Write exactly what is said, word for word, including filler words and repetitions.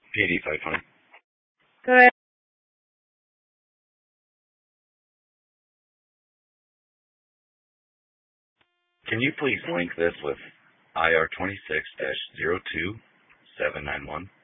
P D five twenty. Go ahead. Can you please link this with I R twenty-six dash zero two seven nine one?